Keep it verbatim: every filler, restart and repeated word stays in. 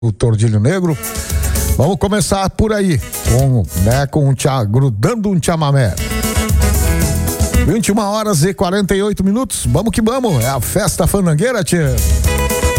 o Tordilho Negro. Vamos começar por aí, com, né, com um tchá, grudando um chamamé. vinte e uma horas e quarenta e oito minutos. Vamos que vamos, é a festa fandangueira, tia.